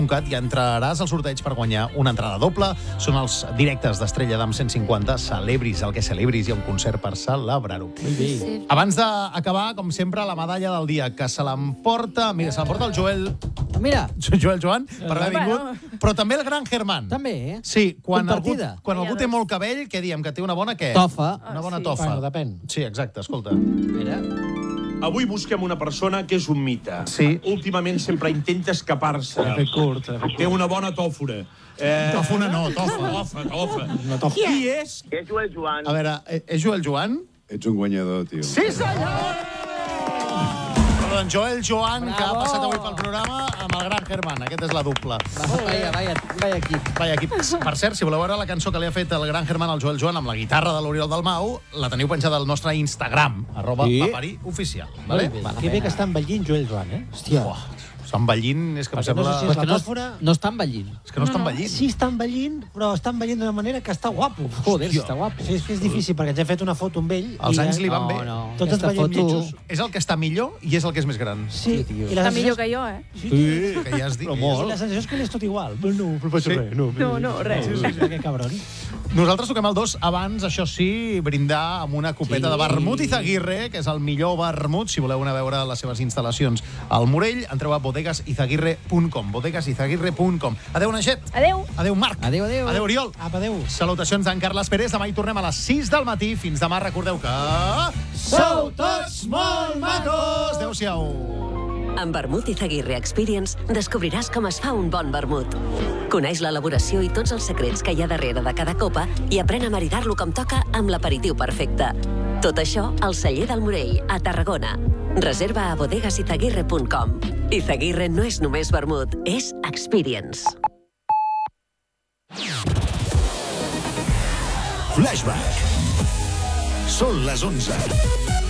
i entraràs al sorteig per guanyar una entrada doble. Són els directes d'Estrella d'Am 150. Celebris el que celebris. Hi ha un concert per celebrar-ho. Abans d'acabar, com sempre, la medalla del dia, que se l'emporta... Mira, se l'emporta el Joel... Mira. Joel Joan, per haver vingut. Però també el gran Germán. També, eh? Sí, quan algú té molt cabell, què diem? Que té una bona què? Tofa. Una bona tofa. Bueno, depèn. Sí, exacte, escolta. Mira. Avui busquem una persona que és un mite. Sí. Últimament sempre intenta escapar-se. Té una bona tòfora. Tòfona no, tofa. Tofa. Qui és? És Joel Joan. A veure, és Joel Joan? Ets un guanyador, tio. Sí, senyor! Doncs Joel Joan, que ha passat avui pel programa amb el gran Germán. Aquesta és la dupla. Vaya equip. Vaya equip. Per cert, si voleu veure la cançó que li ha fet el gran Germán al Joel Joan amb la guitarra de l'Oriol Dalmau, la teniu penjada al nostre Instagram, @paperioficial. Vale? Que bé que està envellint Joel Joan, eh? Hòstia. Està envellint, és que em sembla... No sé si és la tòfora... No està envellint. És que no està envellint. Sí, està envellint, però està envellint d'una manera que està guapo. Joder, està guapo. Sí, és que és difícil, perquè ens hem fet una foto amb ell. Els anys li van bé. Tots ens veiem lletjos. És el que està millor i és el que és més gran. Sí, i Està millor que jo, eh? Sí, que ja has dit. I la sensació és que li és tot igual. No faig res. No, res. Que cabron. Nosaltres toquem el 2 abans, això sí, brindar amb una copeta de vermut Izaguirre, que és el millor vermut. Si voleu anar a veure les seves instal·lacions al Morell, entreu a bodegasyzaguirre.com. bodegasyzaguirre.com. Adéu, Naixet. Adéu. Adéu, Marc. Adéu. Adéu, Oriol. Adéu. Salutacions d'en Carles Pérez. Demà hi tornem a les 6 del matí. Fins demà, recordeu que... Sou tots molt macos! Adéu-siau. Amb Vermut Izaguirre Experience descobriràs com es fa un bon vermut. Coneix l'elaboració i tots els secrets que hi ha darrere de cada copa i aprèn a maridar-lo com toca amb l'aperitiu perfecte. Tot això al celler del Morell, a Tarragona. Reserva a bodegasyzaguirre.com. Izaguirre no és només vermut, és experience. Flashback. Són les 11.